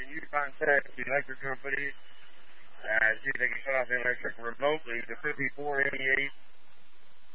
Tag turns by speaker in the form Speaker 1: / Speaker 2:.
Speaker 1: can you contact the electric company? See if they can shut off the electric remotely to 5488